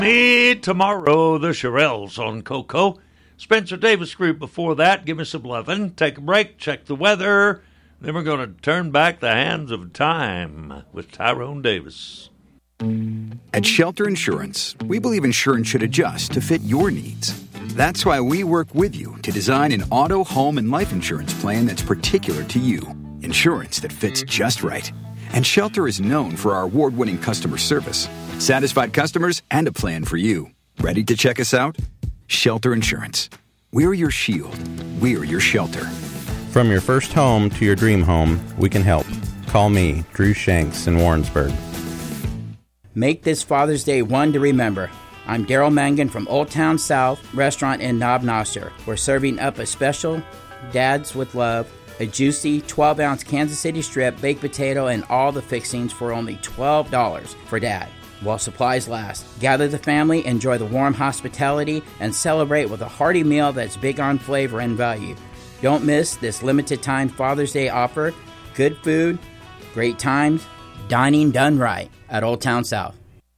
Me tomorrow, the Shirelles on Coco. Spencer Davis Group before that. Give me some lovin'. Take a break. Check the weather. Then we're going to turn back the hands of time with Tyrone Davis. At Shelter Insurance, we believe insurance should adjust to fit your needs. That's why we work with you to design an auto, home, and life insurance plan that's particular to you. Insurance that fits just right. And Shelter is known for our award-winning customer service, satisfied customers, and a plan for you. Ready to check us out? Shelter Insurance. We're your shield. We're your shelter. From your first home to your dream home, we can help. Call me, Drew Shanks in Warrensburg. Make this Father's Day one to remember. I'm Daryl Mangan from Old Town South Restaurant in Knob Noster. We're serving up a special Dads with Love, a juicy 12-ounce Kansas City strip, baked potato, and all the fixings for only $12 for Dad, while supplies last. Gather the family, enjoy the warm hospitality, and celebrate with a hearty meal that's big on flavor and value. Don't miss this limited-time Father's Day offer. Good food, great times, dining done right at Old Town South.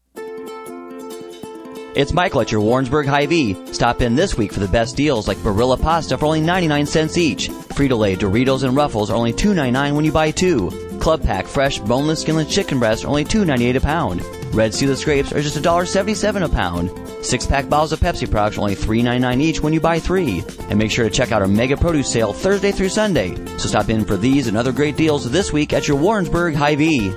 It's Michael at your Warrensburg Hy-Vee. Stop in this week for the best deals like Barilla pasta for only 99 cents each. Frito-Lay, Doritos, and Ruffles are only $2.99 when you buy two. Club Pack fresh boneless skinless chicken breasts are only $2.98 a pound. Red Sealess grapes are just $1.77 a pound. 6-pack bottles of Pepsi products are only $3.99 each when you buy three. And make sure to check out our mega produce sale Thursday through Sunday. So stop in for these and other great deals this week at your Warrensburg Hy-Vee.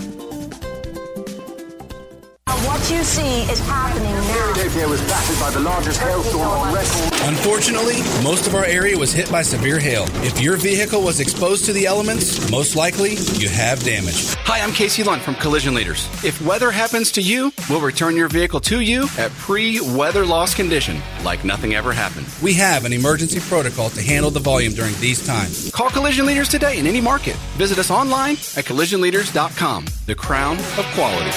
What you see is happening now. Philadelphia was battered by the largest hailstorm on record. Unfortunately, most of our area was hit by severe hail. If your vehicle was exposed to the elements, most likely you have damage. Hi, I'm Casey Lunt from Collision Leaders. If weather happens to you, we'll return your vehicle to you at pre-weather loss condition, like nothing ever happened. We have an emergency protocol to handle the volume during these times. Call Collision Leaders today in any market. Visit us online at collisionleaders.com, the crown of quality.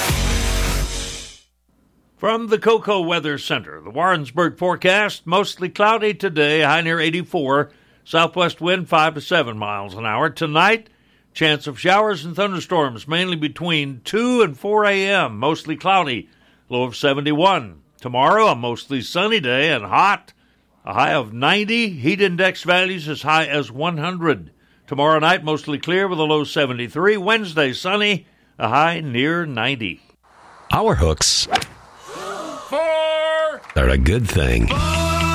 From the Cocoa Weather Center, the Warrensburg forecast, mostly cloudy today, high near 84, southwest wind 5 to 7 miles an hour. Tonight, chance of showers and thunderstorms, mainly between 2 and 4 a.m., mostly cloudy, low of 71. Tomorrow, a mostly sunny day and hot, a high of 90, heat index values as high as 100. Tomorrow night, mostly clear with a low 73. Wednesday, sunny, a high near 90. Our hooks are a good thing.